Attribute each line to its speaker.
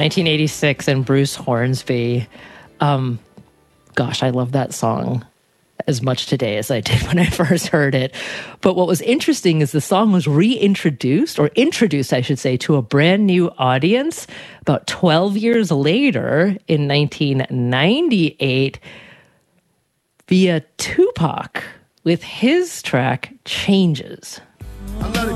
Speaker 1: 1986 and Bruce Hornsby. Gosh, I love that song as much today as I did when I first heard it. But what was interesting is the song was reintroduced, or introduced, I should say, to a brand new audience about 12 years later in 1998 via Tupac with his track Changes.